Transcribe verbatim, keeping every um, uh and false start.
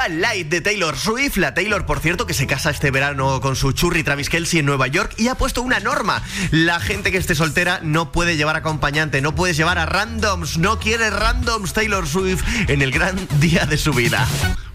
Light de Taylor Swift. La Taylor, por cierto, que se casa este verano con su churri Travis Kelce en Nueva York y ha puesto una norma. La gente que esté soltera no puede llevar acompañante, no puedes llevar a randoms, no quiere randoms Taylor Swift en el gran día de su vida.